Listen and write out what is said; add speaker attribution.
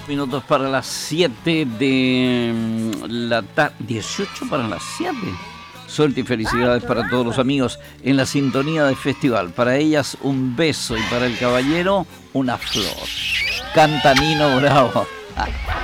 Speaker 1: Minutos para las 7 de la tarde. 18 para las 7. Suerte y felicidades para todos los amigos en la sintonía del festival. Para ellas un beso y para el caballero una flor. Canta Nino Bravo.